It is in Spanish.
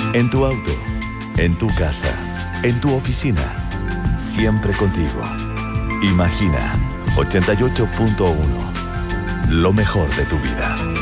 En tu auto, en tu casa, en tu oficina, siempre contigo. Imagina 88.1, lo mejor de tu vida.